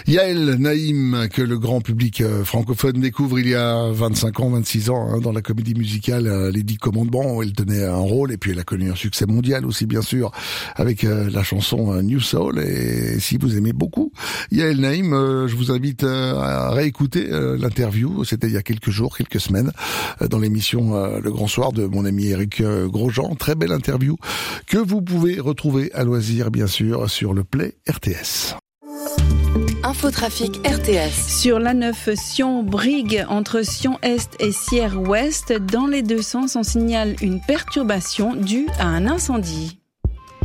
Yael Naïm, que le grand public francophone découvre il y a 25 ans, 26 ans, dans la comédie musicale Les 10 Commandements, où elle tenait un rôle, et puis elle a connu un succès mondial aussi, bien sûr, avec la chanson New Soul. Et si vous aimez beaucoup Yael Naïm, je vous invite à réécouter l'interview, c'était il y a quelques jours, quelques semaines, dans l'émission Le Grand Soir de mon ami Eric Grosjean. Très belle interview que vous pouvez retrouver à loisir, bien sûr, sur le Play RTS. Infotrafic RTS. Sur l'A9 Sion-Brigue, entre Sion-Est et Sierre-Ouest, dans les deux sens, on signale une perturbation due à un incendie.